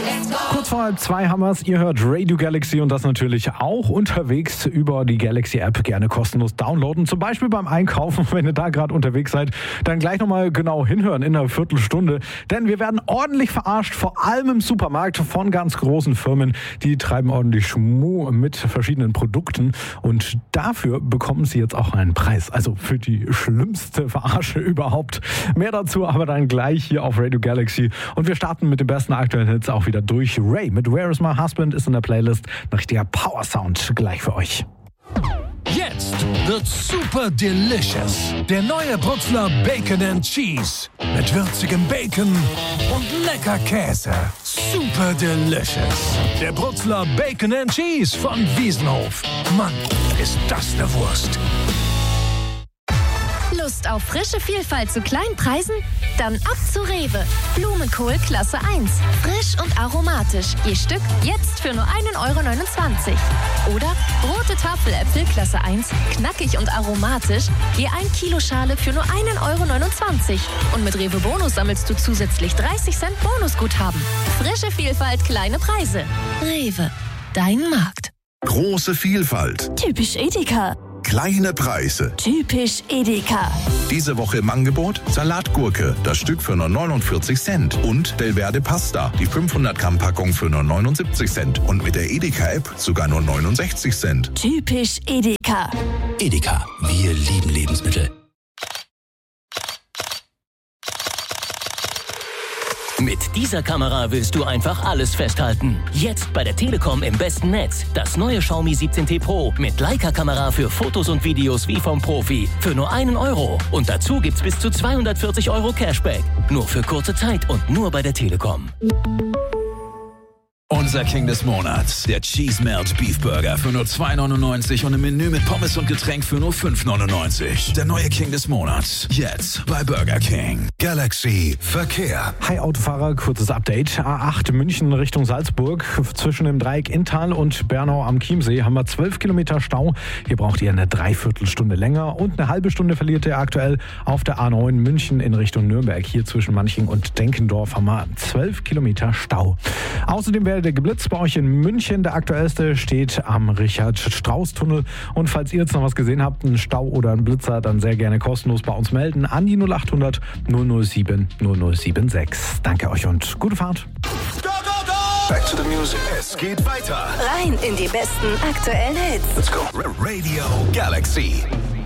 Kurz vor 2 haben wir's. Ihr hört Radio Galaxy und das natürlich auch unterwegs über die Galaxy App. Gerne kostenlos downloaden. Zum Beispiel beim Einkaufen, wenn ihr da gerade unterwegs seid. Dann gleich nochmal genau hinhören in einer Viertelstunde. Denn wir werden ordentlich verarscht, vor allem im Supermarkt von ganz großen Firmen. Die treiben ordentlich Schmuh mit verschiedenen Produkten. Und dafür bekommen sie jetzt auch einen Preis. Also für die schlimmste Verarsche überhaupt. Mehr dazu aber dann gleich hier auf Radio Galaxy. Und wir starten mit den besten aktuellen Hits auch wieder durch. Ray mit Where is My Husband ist in der Playlist. Ein richtiger Power-Sound gleich für euch. Jetzt wird super delicious. Der neue Brutzler Bacon and Cheese. Mit würzigem Bacon und lecker Käse. Super delicious. Der Brutzler Bacon and Cheese von Wiesenhof. Mann, ist das eine Wurst. Lust auf frische Vielfalt zu kleinen Preisen? Dann ab zu Rewe. Blumenkohl Klasse 1. Frisch und aromatisch. Je Stück jetzt für nur 1,29 €. Oder rote Tafeläpfel Klasse 1. Knackig und aromatisch. Je 1 Kilo Schale für nur 1,29 €. Und mit Rewe Bonus sammelst du zusätzlich 30 Cent Bonusguthaben. Frische Vielfalt, kleine Preise. Rewe. Dein Markt. Große Vielfalt. Typisch Edeka. Kleine Preise. Typisch Edeka. Diese Woche im Angebot Salatgurke, das Stück für nur 49 Cent. Und Delverde Pasta, die 500 Gramm Packung für nur 79 Cent. Und mit der Edeka-App sogar nur 69 Cent. Typisch Edeka. Edeka, wir lieben Lebensmittel. Mit dieser Kamera willst du einfach alles festhalten. Jetzt bei der Telekom im besten Netz. Das neue Xiaomi 17T Pro mit Leica-Kamera für Fotos und Videos wie vom Profi. Für nur 1 €. Und dazu gibt's bis zu 240 € Cashback. Nur für kurze Zeit und nur bei der Telekom. Unser King des Monats, der Cheese Melt Beef Burger für nur 2,99 € und im Menü mit Pommes und Getränk für nur 5,99 €. Der neue King des Monats, jetzt bei Burger King. Galaxy Verkehr. Hi Autofahrer, kurzes Update. A8 München Richtung Salzburg. Zwischen dem Dreieck Inntal und Bernau am Chiemsee haben wir 12 Kilometer Stau. Hier braucht ihr eine Dreiviertelstunde länger und eine halbe Stunde verliert ihr aktuell auf der A9 München in Richtung Nürnberg. Hier zwischen Manching und Denkendorf haben wir 12 Kilometer Stau. Außerdem werdet ihr geblitzt bei euch in München. Der aktuellste steht am Richard-Strauß-Tunnel. Und falls ihr jetzt noch was gesehen habt, einen Stau oder einen Blitzer, dann sehr gerne kostenlos bei uns melden an die 0800 007 0076. Danke euch und gute Fahrt. Back to the music. Es geht weiter. Rein in die besten aktuellen Hits. Let's go. Radio Galaxy.